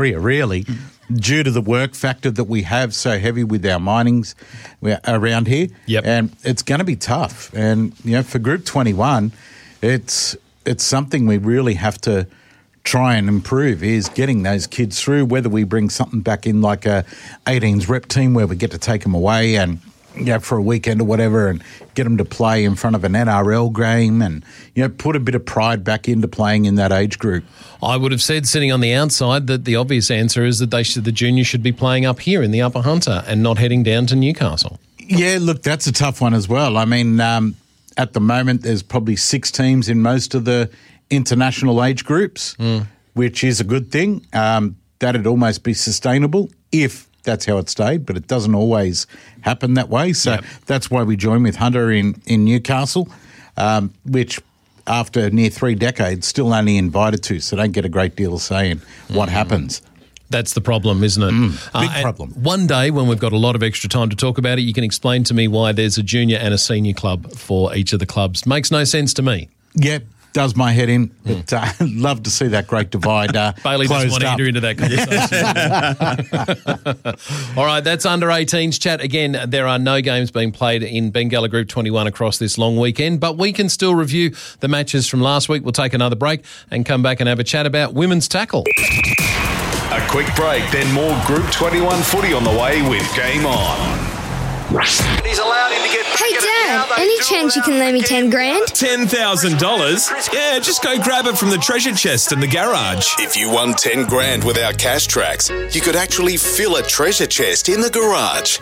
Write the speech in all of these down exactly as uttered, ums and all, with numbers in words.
area, really, due to the work factor that we have so heavy with our minings around here. Yep. And it's going to be tough. And, you know, for Group twenty-one, it's it's something we really have to try and improve, is getting those kids through, whether we bring something back in like a eighteens rep team where we get to take them away and, you know, for a weekend or whatever, and get them to play in front of an N R L game and, you know, put a bit of pride back into playing in that age group. I would have said, sitting on the outside, that the obvious answer is that they should, the juniors should be playing up here in the Upper Hunter and not heading down to Newcastle. Yeah, look, that's a tough one as well. I mean, um, at the moment, there's probably six teams in most of the international age groups, mm. which is a good thing. Um, that'd almost be sustainable if that's how it stayed, but it doesn't always happen that way. So yep. that's why we joined with Hunter in, in Newcastle, um, which after near three decades, still only invited to, so don't get a great deal of say in what mm. happens. That's the problem, isn't it? Mm, big uh, problem. One day when we've got a lot of extra time to talk about it, you can explain to me why there's a junior and a senior club for each of the clubs. Makes no sense to me. Yeah. Does my head in, but mm. uh, love to see that great divide uh, Bailey doesn't want to up. enter into that conversation. All right, that's under eighteens chat. Again, there are no games being played in Bengala Group twenty-one across this long weekend, but we can still review the matches from last week. We'll take another break and come back and have a chat about women's tackle. A quick break, then more Group twenty-one footy on the way with Game On. He's allowed him to get. Hey Dad, any chance you can lend me ten grand? Ten thousand dollars? Yeah, just go grab it from the treasure chest in the garage. If you won ten grand with our cash tracks, you could actually fill a treasure chest in the garage.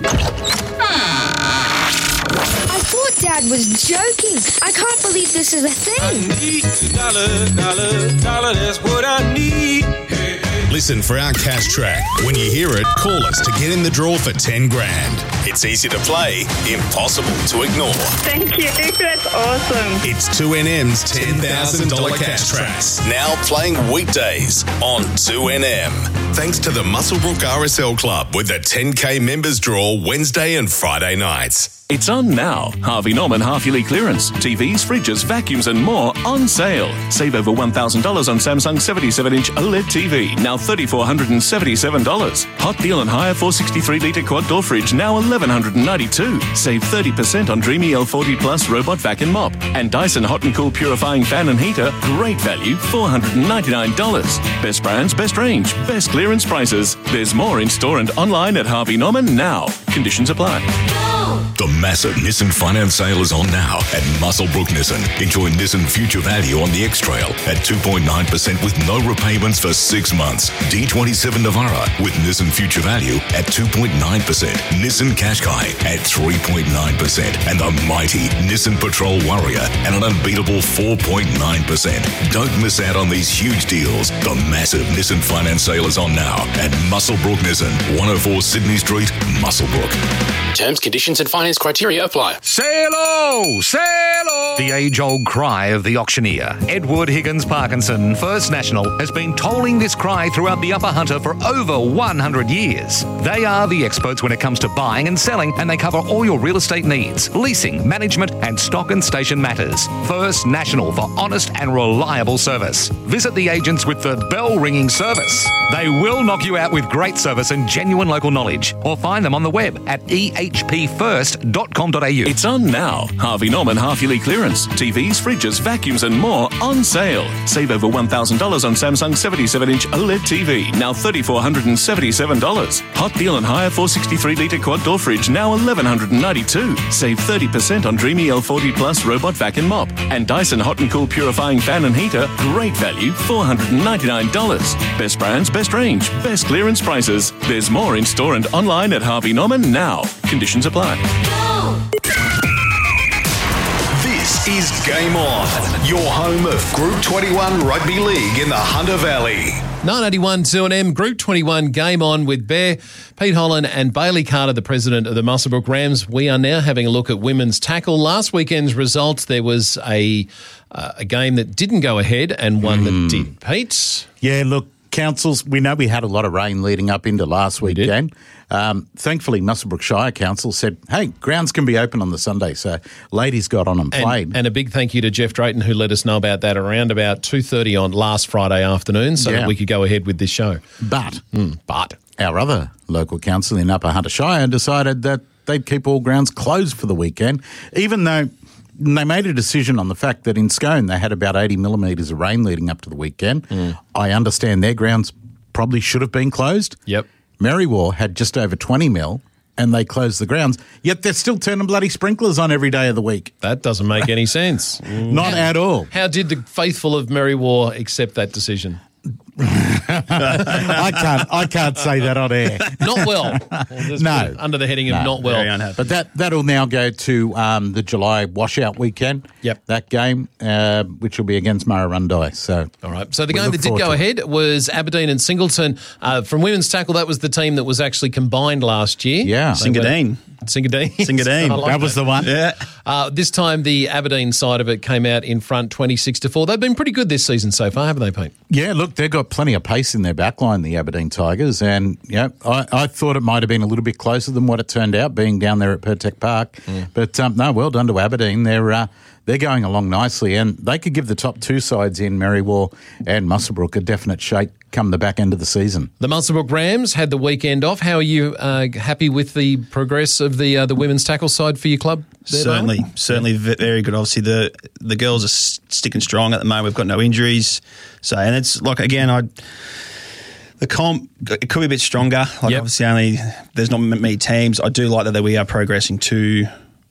I thought Dad was joking. I can't believe this is a thing. I need a dollar, dollar, dollar, that's what I need. Listen for our cash track. When you hear it, call us to get in the draw for ten grand. It's easy to play, impossible to ignore. Thank you. That's awesome. It's two N M's ten thousand dollars cash tracks. Now playing weekdays on two N M. Thanks to the Muswellbrook R S L Club with the ten K members draw Wednesday and Friday nights. It's on now. Harvey Norman half-yearly clearance. T Vs, fridges, vacuums and more on sale. Save over one thousand dollars on Samsung seventy-seven inch OLED T V, now three thousand four hundred seventy-seven dollars. Hot deal on higher four hundred sixty-three litre quad door fridge, now one thousand one hundred ninety-two dollars. Save thirty percent on Dreamy L forty Plus robot vac and mop. And Dyson Hot and Cool purifying fan and heater, great value, four hundred ninety-nine dollars. Best brands, best range, best clearance prices. There's more in store and online at Harvey Norman now. Conditions apply. The massive Nissan finance sale is on now at Muswellbrook Nissan. Enjoy Nissan Future Value on the X-Trail at two point nine percent with no repayments for six months. D twenty-seven Navara with Nissan Future Value at two point nine percent. Nissan Qashqai at three point nine percent. And the mighty Nissan Patrol Warrior at an unbeatable four point nine percent. Don't miss out on these huge deals. The massive Nissan finance sale is on now at Muswellbrook Nissan, one oh four Sydney Street, Muswellbrook. Terms, conditions and finance criteria apply. Sail-o! Sail-o! The age-old cry of the auctioneer, Edward Higgins Parkinson, First National, has been tolling this cry throughout the Upper Hunter for over one hundred years. They are the experts when it comes to buying and selling, and they cover all your real estate needs, leasing, management, and stock and station matters. First National for honest and reliable service. Visit the agents with the bell-ringing service. They will knock you out with great service and genuine local knowledge, or find them on the web at e h p first dot com dot a u. It's on now. Harvey Norman half-yearly clearance. T Vs, fridges, vacuums and more on sale. Save over one thousand dollars on Samsung seventy-seven inch OLED T V, now three thousand four hundred seventy-seven dollars. Hot deal on higher four hundred sixty-three litre quad door fridge, now one thousand one hundred ninety-two dollars. Save thirty percent on Dreamy L forty Plus robot vac and mop. And Dyson Hot and Cool purifying fan and heater, great value, four hundred ninety-nine dollars. Best brands, best range, best clearance prices. There's more in store and online at Harvey Norman now. Conditions apply. This is Game On, your home of Group twenty-one Rugby League in the Hunter Valley. nine eighty-one two N M, Group twenty-one Game On with Bear, Pete Holland and Bailey Carter, the president of the Muswellbrook Rams. We are now having a look at women's tackle. Last weekend's results, there was a uh, a game that didn't go ahead and one mm. that did. Pete? Yeah, look, councils, we know we had a lot of rain leading up into last weekend. Um, thankfully, Muswellbrook Shire Council said, hey, grounds can be open on the Sunday. So ladies got on and played. And, and a big thank you to Jeff Drayton, who let us know about that around about two thirty on last Friday afternoon so Yeah. that we could go ahead with this show. But, Mm, but our other local council in Upper Hunter Shire decided that they'd keep all grounds closed for the weekend, even though they made a decision on the fact that in Scone they had about eighty millimetres of rain leading up to the weekend. Mm. I understand their grounds probably should have been closed. Yep. Merriwar had just over twenty mil and they closed the grounds, yet they're still turning bloody sprinklers on every day of the week. That doesn't make any sense. Not at all. How did the faithful of Merriwar accept that decision? I can't I can't say that on air. Not well. Well, No. under the heading of No, not well. very unhappy. But that, that'll now go to um, the July washout weekend. Yep. That game, uh, which will be against Murrurundi. So, All right. So the we game look that did forward go to it. ahead was Aberdeen and Singleton. Uh, from women's tackle, that was the team that was actually combined last year. Yeah. They went- Singadeen. Singadeen. Singadeen. I like that was the one. Yeah. Uh, this time, the Aberdeen side of it came out in front, twenty-six to four. They've been pretty good this season so far, haven't they, Pete? Yeah, look, they've got plenty of pace in their backline, the Aberdeen Tigers, and yeah, I, I thought it might have been a little bit closer than what it turned out, being down there at Pertec Park. But um, no, well done to Aberdeen. They're uh, they're going along nicely, and they could give the top two sides in Merriwar and Muswellbrook a definite shake come the back end of the season. The Muswellbrook Rams had the weekend off. How are you uh, happy with the progress of the uh, the women's tackle side for your club? there, Certainly, Darwin? certainly v- very good. Obviously, the the girls are s- sticking strong at the moment. We've got no injuries, so and it's like again, I the comp it could be a bit stronger. Like Yep. obviously, only there's not many teams. I do like that, that we are progressing to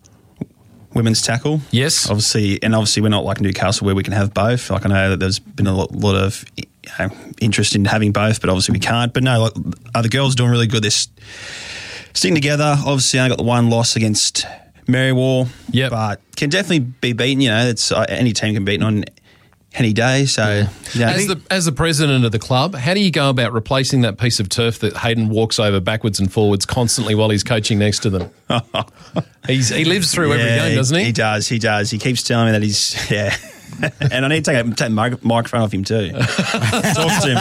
women's tackle. Yes. obviously, and obviously we're not like Newcastle where we can have both. Like I know that there's been a lot, lot of you know, interest in having both, but obviously we can't. But no, like, are the girls doing really good? They're s- sticking together. Obviously, I got the one loss against Merriwar. Yep. but can definitely be beaten. You know, it's uh, any team can be beaten on any day. So you know, I As think- the as the president of the club, how do you go about replacing that piece of turf that Hayden walks over backwards and forwards constantly while he's coaching next to them? he's he lives through every Yeah, game, doesn't he? He does. He does. He keeps telling me that he's yeah. And I need to take, a, take the mic- microphone off him too. Talks too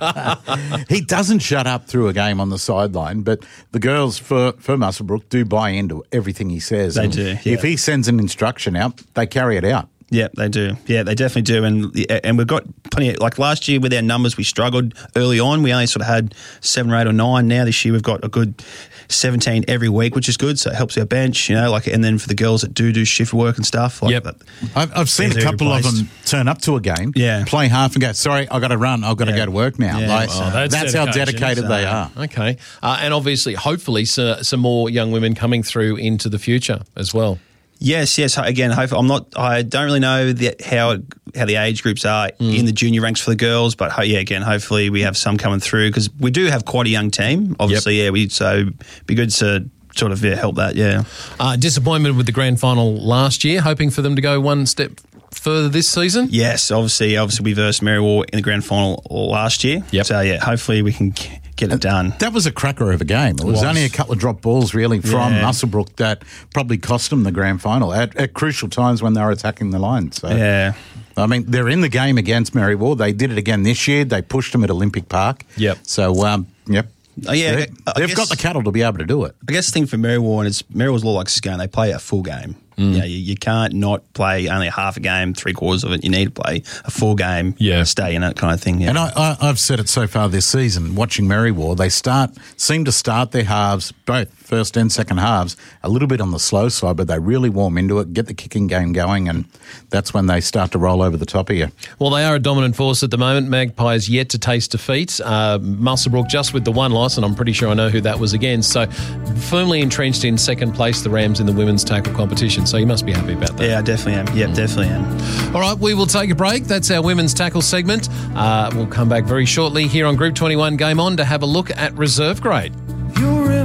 much. He doesn't shut up through a game on the sideline, but the girls for, for Muswellbrook do buy into everything he says. They And do, yeah. If he sends an instruction out, they carry it out. Yeah, they do. Yeah, they definitely do. And and we've got plenty of, like last year with our numbers, we struggled early on. We only sort of had seven or eight or nine. Now this year we've got a good seventeen every week, which is good. So it helps our bench, you know, like, and then for the girls that do do shift work and stuff. Like Yep. that, I've, I've seen a they're couple of replaced. them turn up to a game, Yeah. play half and go, sorry, I've got to run, I've got to Yeah. go to work now. Yeah. Like, Oh, that's that's how dedication, dedicated so- they are. Okay. Uh, and obviously, hopefully, so, some more young women coming through into the future as well. Yes, yes. Again, hopefully, I'm not. I don't really know the, how how the age groups are in the junior ranks for the girls, but ho- yeah, again, hopefully we have some coming through because we do have quite a young team. Obviously, yeah. We so be good to sort of yeah, help that. Yeah. Uh, disappointment with the grand final last year, hoping for them to go one step further this season. Yes, obviously, obviously we versed Merriwar in the grand final last year. Yep. So yeah, hopefully we can g- get it done. That was a cracker of a game. It was, was. only a couple of drop balls, really, from Yeah. Muswellbrook that probably cost them the grand final at, at crucial times when they were attacking the line. So, Yeah. I mean, they're in the game against Merriwar. They did it again this year. They pushed them at Olympic Park. Yep. So, um, yep. Oh, yeah, They- I They've guess- got the cattle to be able to do it. I guess the thing for Merriwar and it's Merriwar's a lot like Scone. They play a full game. Mm. You know, you, you can't not play only half a game, three quarters of it. You need to play a full game. Yeah. Stay in it kind of thing. Yeah. And I, I, I've said it so far this season, watching Merriwar, they start seem to start their halves, both first and second halves, a little bit on the slow side, but they really warm into it, get the kicking game going, and that's when they start to roll over the top of you. Well, they are a dominant force at the moment. Magpies yet to taste defeat. Uh, Muswellbrook just with the one loss, and I'm pretty sure I know who that was against. So firmly entrenched in second place, the Rams in the women's tackle competition. So you must be happy about that. Yeah, I definitely am. Yep, definitely am. All right, we will take a break. That's our women's tackle segment. Uh, we'll come back very shortly here on Group twenty-one Game On to have a look at reserve grade.